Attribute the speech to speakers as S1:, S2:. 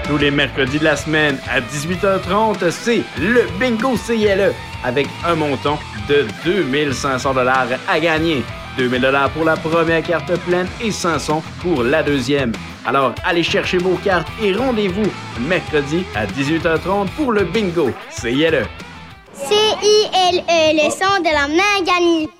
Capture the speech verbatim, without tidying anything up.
S1: Tous les mercredis de la semaine à dix-huit heures trente, c'est le Bingo C L E avec un montant de deux mille cinq cents dollars à gagner. deux mille dollars pour la première carte pleine et cinq cents pour la deuxième. Alors, allez chercher vos cartes et rendez-vous mercredi à dix-huit heures trente pour le Bingo C L E.
S2: C I L E, le son de la Manganie.